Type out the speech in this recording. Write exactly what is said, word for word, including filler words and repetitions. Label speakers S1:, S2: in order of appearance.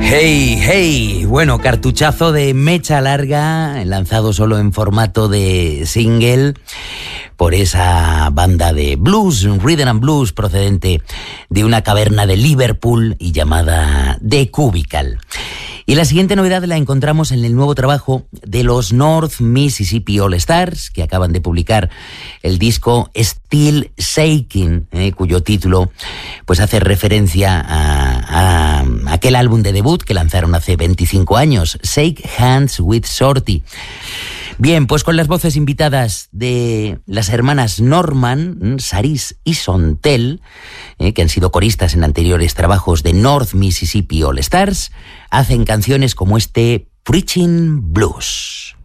S1: Hey, hey, bueno, cartuchazo de mecha larga, lanzado solo en formato de single por esa banda de blues, rhythm and blues, procedente de una caverna de Liverpool y llamada The Cubicle. Y la siguiente novedad la encontramos en el nuevo trabajo de los North Mississippi All Stars, que acaban de publicar el disco Still Shaking, eh, cuyo título pues hace referencia a, a aquel álbum de debut que lanzaron hace veinticinco años, Shake Hands with Shorty. Bien, pues con las voces invitadas de las hermanas Norman, Saris y Sontel, eh, que han sido coristas en anteriores trabajos de North Mississippi All Stars, hacen canciones como este Preaching Blues.